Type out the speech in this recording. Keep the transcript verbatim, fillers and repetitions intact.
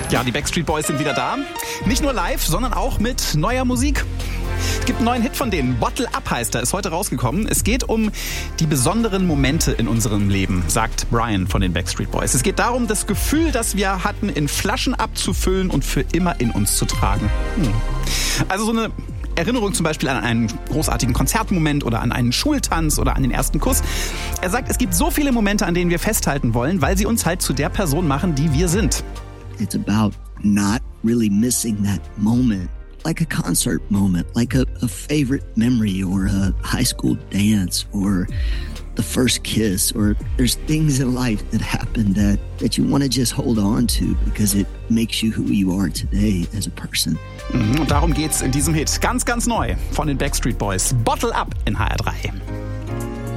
Ja, die Backstreet Boys sind wieder da. Nicht nur live, sondern auch mit neuer Musik. Es gibt einen neuen Hit von denen. Bottle Up heißt er, ist heute rausgekommen. Es geht um die besonderen Momente in unserem Leben, sagt Brian von den Backstreet Boys. Es geht darum, das Gefühl, das wir hatten, in Flaschen abzufüllen und für immer in uns zu tragen. Hm. Also so eine Erinnerung zum Beispiel an einen großartigen Konzertmoment oder an einen Schultanz oder an den ersten Kuss. Er sagt, es gibt so viele Momente, an denen wir festhalten wollen, weil sie uns halt zu der Person machen, die wir sind. It's about not really missing that moment. Like a concert moment, like a, a favorite memory or a high school dance or the first kiss, or there's things in life that happen that, that you want to just hold on to because it makes you who you are today as a person. Und darum geht's in diesem Hit. Ganz, ganz neu von den Backstreet Boys. Bottle Up in H R drei.